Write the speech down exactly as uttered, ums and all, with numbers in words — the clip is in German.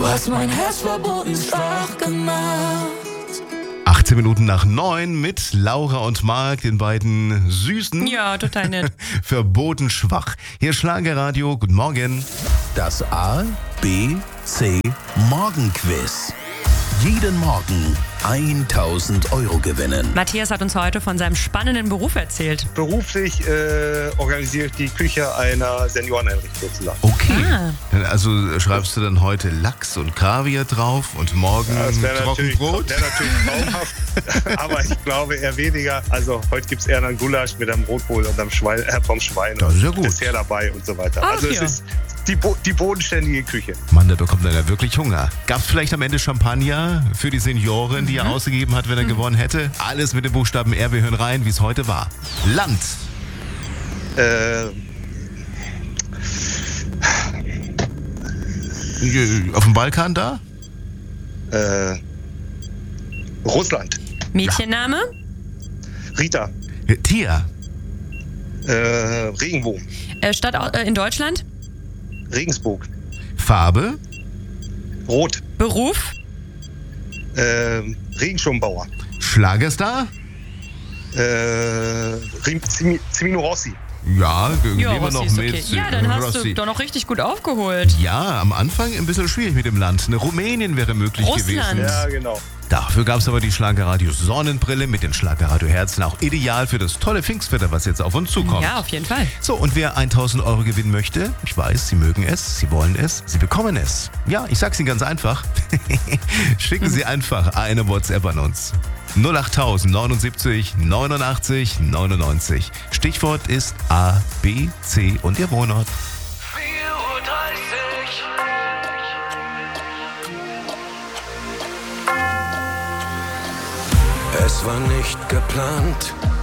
hast mein Herz verboten schwach gemacht. achtzehn Minuten nach neun mit Laura und Marc, den beiden Süßen. Ja, total nett. Verboten schwach. Hier Schlagerradio, guten Morgen. Das A, B, C Morgenquiz. Jeden Morgen tausend Euro gewinnen. Matthias hat uns heute von seinem spannenden Beruf erzählt. Beruflich äh, organisiere ich die Küche einer Senioreneinrichtung sozusagen. Okay. Ah. Also schreibst du dann heute Lachs und Kaviar drauf und morgen Ja, das wäre natürlich, Trockenbrot? wär natürlich traumhaft, aber ich glaube eher weniger. Also heute gibt es eher einen Gulasch mit einem Rotkohl und einem Schwein, äh, vom Schwein Das ist ja und gut. Dessert dabei und so weiter. Ach, also es ja. ist die, Bo- die bodenständige Küche. Mann, da bekommt er ja wirklich Hunger. Gab es vielleicht am Ende Champagner für die Seniorin, die er Mhm. ausgegeben hat, wenn er gewonnen hätte? Alles mit dem Buchstaben R, wir hören rein, wie es heute war. Land. Äh, Auf dem Balkan da? äh, Russland. Mädchenname? Rita. Tier. Äh, Regenbogen. Äh, Stadt au- äh, in Deutschland? Regensburg. Farbe. Rot. Beruf? Äh, Regenschirmbauer. Schlagerstar. Äh, Rim- Zimi- Zimino Rossi. Ja, gehen Ja, wir Rossi noch ist mit. okay. Ja, dann hast Rossi. du doch noch richtig gut aufgeholt. Ja, am Anfang ein bisschen schwierig mit dem Land. Eine Rumänien wäre möglich Russland. gewesen. Ja, genau. Dafür gab es aber die Schlagerradio Sonnenbrille mit den Schlagerradio Herzen. Auch ideal für das tolle Pfingstwetter, was jetzt auf uns zukommt. Ja, auf jeden Fall. So, und wer tausend Euro gewinnen möchte, ich weiß, Sie mögen es, Sie wollen es, Sie bekommen es. Ja, ich sag's Ihnen ganz einfach. Schicken Sie einfach eine WhatsApp an uns. null acht tausend neunundsiebzig neunundachtzig neunundneunzig. Stichwort ist A, B, C und Ihr Wohnort. vier Uhr dreißig. Es war nicht geplant,